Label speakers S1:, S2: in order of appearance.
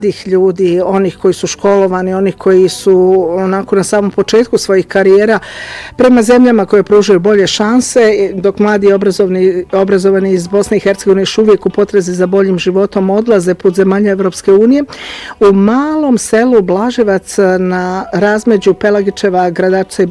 S1: ljudi, onih koji su školovani, onih koji su onako na samom početku svojih karijera prema zemljama koje pružaju bolje šanse, dok mladi obrazovani iz Bosne i Hercegovine još uvijek u potrazi za boljim životom odlaze put zemalja Evropske unije. U malom selu Blaževac na razmeđu Pelagićeva, Gradačca i